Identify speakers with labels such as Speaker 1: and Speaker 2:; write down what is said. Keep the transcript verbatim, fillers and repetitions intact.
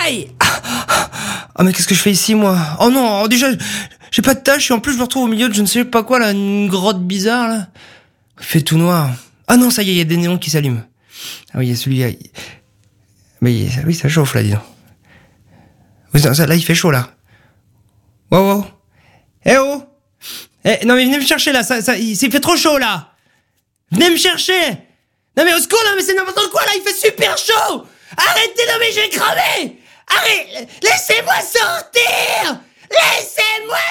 Speaker 1: Aïe! Ah, mais qu'est-ce que je fais ici, moi? Oh non, oh, déjà, j'ai pas de tâche et en plus je me retrouve au milieu de je ne sais pas quoi, là, une grotte bizarre, là. Il fait tout noir. Ah non, ça y est, il y a des néons qui s'allument. Ah oui, il y a celui-là. Mais oui, ça chauffe, là, dis donc. Oui, ça, là, il fait chaud, là. Wow, wow. Eh oh! Eh, non, mais venez me chercher, là, ça, ça, il, il fait trop chaud, là! Venez me chercher! Non, mais au secours, là, mais c'est n'importe quoi, là, il fait super chaud! Arrêtez, non, mais je vais crever! Arrête! Laissez-moi sortir! Laissez-moi